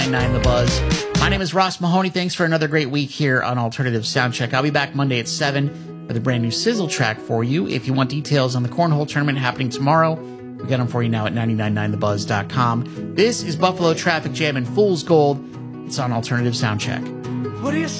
99 The Buzz. My name is Ross Mahoney. Thanks for another great week here on Alternative Soundcheck. I'll be back Monday at 7 with a brand new sizzle track for you. If you want details on the Cornhole Tournament happening tomorrow, we got them for you now at 999thebuzz.com. This is Buffalo Traffic Jam and Fool's Gold. It's on Alternative Soundcheck. What do you say?